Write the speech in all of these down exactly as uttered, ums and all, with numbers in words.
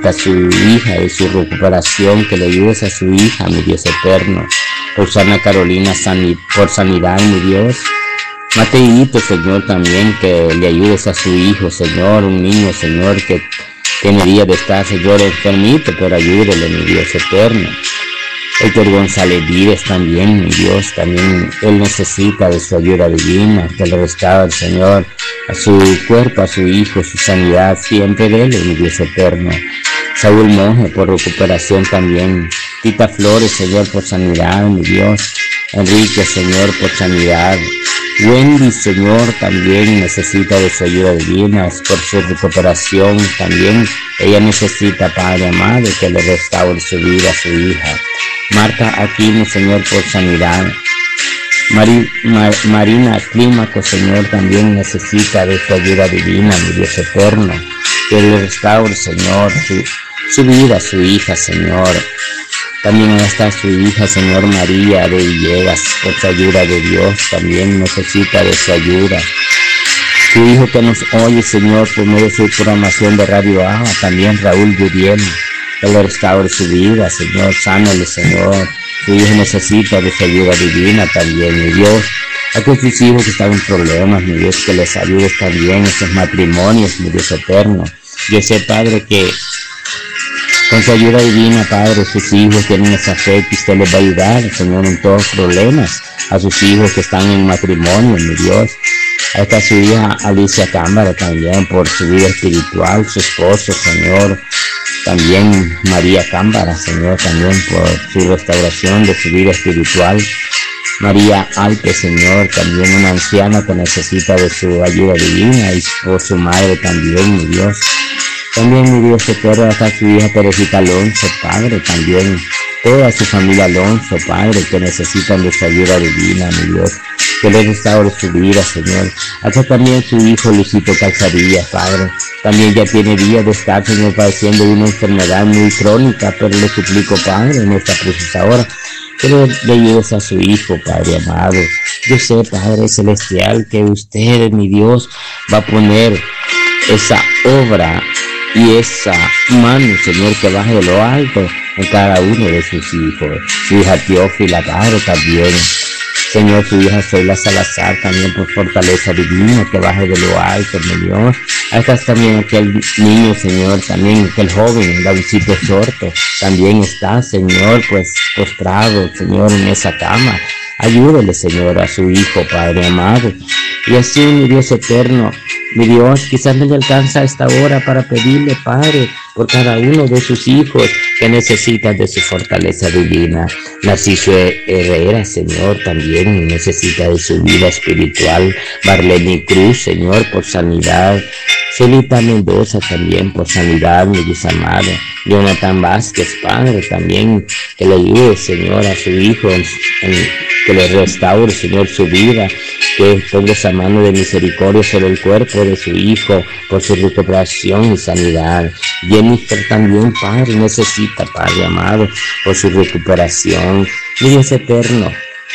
necesita a su hija y su recuperación, que le ayudes a su hija, mi Dios eterno. Por Susana Carolina, san, por sanidad, mi Dios. Mateito, Señor, también que le ayudes a su hijo, Señor, un niño, Señor, que tiene día de estar, Señor, enfermito, pero ayúdele, mi Dios eterno. Héctor González Vives también, mi Dios, también él necesita de su ayuda divina, que le restaure, Señor, a su cuerpo, a su hijo, su sanidad, siempre de él, mi Dios eterno. Saúl Monge por recuperación también. Tita Flores, Señor, por sanidad, mi Dios. Enrique, Señor, por sanidad. Wendy, Señor, también necesita de su ayuda divina por su recuperación también. Ella necesita, Padre amado, que le restaure su vida a su hija. Marta Aquino, Señor, por sanidad. Mari, Mar, Marina Clímaco, Señor, también necesita de su ayuda divina, mi Dios eterno. Que le restaure, Señor, su, su vida, su hija, Señor. También está su hija, Señor, María de Villegas, por su ayuda de Dios, también necesita de su ayuda. Su hijo que nos oye, Señor, por medio de su programación de Radio A, también Raúl Yuriel, que le restaure su vida, Señor, sánale, Señor. Su hijo necesita de su ayuda divina también, mi Dios. A todos sus hijos que están en problemas, mi Dios, que les ayudes también en esos matrimonios, mi Dios eterno. Yo sé, Padre, que con su ayuda divina, Padre, sus hijos tienen esa fe que usted les va a ayudar, Señor, en todos los problemas. A sus hijos que están en matrimonio, mi Dios. A esta su hija Alicia Cámara también, por su vida espiritual, su esposo, Señor. También María Cámara, Señor, también por su restauración de su vida espiritual. María Alpe, Señor, también una anciana que necesita de su ayuda divina, y por su madre también, mi Dios. También, mi Dios eterno, hasta su hija Teresita Alonso, Padre, también toda su familia Alonso, Padre, que necesitan de su ayuda divina, mi Dios, que le restaure su vida, Señor. Hasta también su hijo Lucito Calzadilla, Padre, también ya tiene días de estar, Señor, padeciendo de una enfermedad muy crónica, pero le suplico, Padre, en esta precisa hora, que le, le ayudes a su hijo, Padre amado. Yo sé, Padre celestial, que usted, mi Dios, va a poner esa obra y esa mano, Señor, que baje de lo alto en cada uno de sus hijos. Su hija Teófila, Padre, también. Señor, su hija Sheila Salazar, también por fortaleza divina, que baje de lo alto, mi Dios. Ahí está también aquel niño, Señor, también aquel joven, Davidito Sorto, también está, Señor, pues postrado, Señor, en esa cama. Ayúdele, Señor, a su hijo, Padre amado. Y así, mi Dios eterno, mi Dios, quizás no le alcanza a esta hora para pedirle, Padre, por cada uno de sus hijos que necesitan de su fortaleza divina. Narciso Herrera, Señor, también necesita de su vida espiritual. Marlene Cruz, Señor, por sanidad. Celita Mendoza también por sanidad, mi Dios amado. Jonathan Vázquez, Padre, también que le ayude, Señor, a su hijo, en, en, que le restaure, Señor, su vida, que ponga esa mano de misericordia sobre el cuerpo de su hijo por su recuperación y sanidad. Jennifer también, Padre, necesita, Padre amado, por su recuperación. Mi Dios eterno,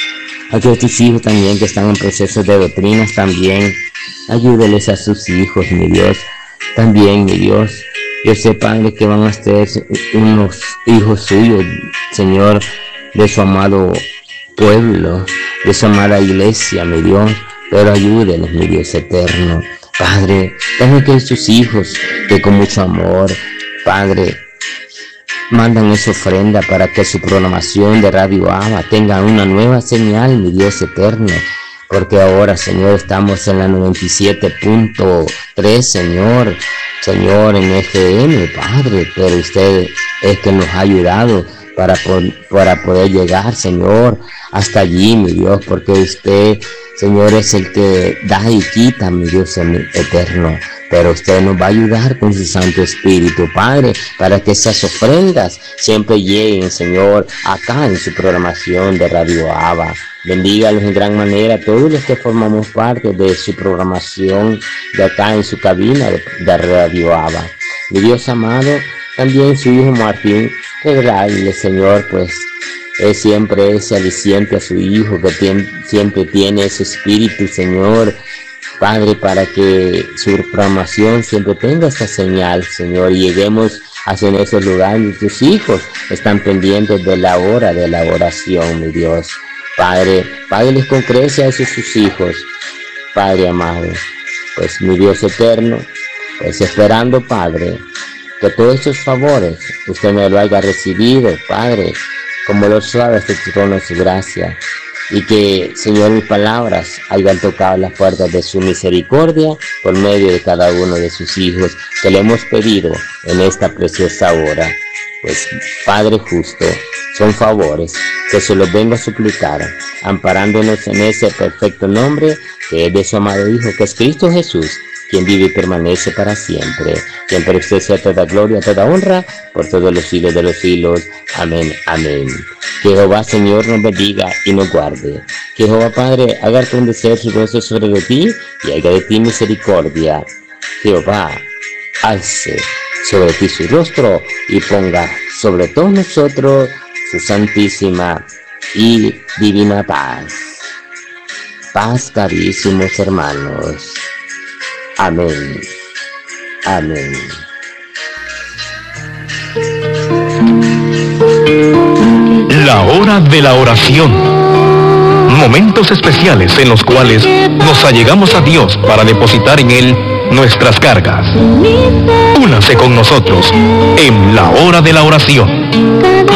a todos tus hijos también que están en procesos de doctrinas también, ayúdeles a sus hijos, mi Dios, también, mi Dios. Yo sé, Padre, que van a ser unos hijos suyos, Señor, de su amado pueblo, de su amada iglesia, mi Dios, pero ayúdenles, mi Dios eterno. Padre, también que sus hijos, que con mucho amor, Padre, mandan esa ofrenda para que su programación de Radio Abba tenga una nueva señal, mi Dios eterno. Porque ahora, Señor, estamos en la noventa y siete punto tres, Señor, Señor, en F M, Padre, pero usted es que nos ha ayudado para, para poder llegar, Señor, hasta allí, mi Dios, porque usted, Señor, es el que da y quita, mi Dios eterno. Pero usted nos va a ayudar con su Santo Espíritu, Padre, para que esas ofrendas siempre lleguen, Señor, acá en su programación de Radio Abba. Bendígalos en gran manera a todos los que formamos parte de su programación de acá en su cabina de, de Radio Abba. Mi Dios amado, también su hijo Martín, regalarle, Señor, pues es siempre ese aliciente a su hijo que tiene, siempre tiene ese espíritu, Señor, Padre, para que su programación siempre tenga esta señal, Señor, y lleguemos Hacen esos lugares, tus hijos están pendientes de la hora de la oración, mi Dios. Padre, págueles con creces a esos sus hijos, Padre amado. Pues mi Dios eterno, pues esperando, Padre, que todos estos favores usted me lo haya recibido, Padre, como lo suave este trono de su gracia. Y que, Señor, mis palabras hayan tocado las puertas de su misericordia por medio de cada uno de sus hijos que le hemos pedido en esta preciosa hora. Pues, Padre justo, son favores que se los vengo a suplicar, amparándonos en ese perfecto nombre que es de su amado Hijo, que es Cristo Jesús, quien vive y permanece para siempre. Quien para usted sea toda gloria, toda honra, por todos los siglos de los siglos. Amén, amén. Que Jehová, Señor, nos bendiga y nos guarde. Que Jehová, Padre, haga resplandecer su rostro sobre de ti y haga de ti misericordia. Jehová, alce sobre ti su rostro y ponga sobre todos nosotros su santísima y divina paz. Paz, carísimos hermanos. Amén. Amén. La hora de la oración. Momentos especiales en los cuales nos allegamos a Dios para depositar en Él nuestras cargas. Únase con nosotros en la hora de la oración.